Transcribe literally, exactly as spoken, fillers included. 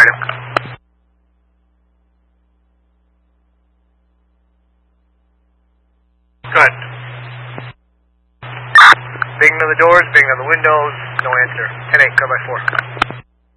radio. Good. Binging on the doors, binging on the windows, no answer. ten eight, go by four.